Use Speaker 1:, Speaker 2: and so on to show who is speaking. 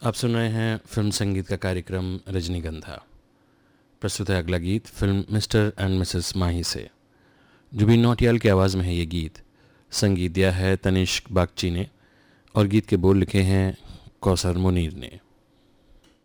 Speaker 1: आप सुन रहे हैं फिल्म संगीत का कार्यक्रम रजनीगंधा। प्रस्तुत है अगला गीत फिल्म मिस्टर एंड मिसेस माही से। जुबीन नौटियाल की आवाज़ में है ये गीत। संगीत दिया है तनिष्क बागची ने और गीत के बोल लिखे हैं कौसर मुनीर ने।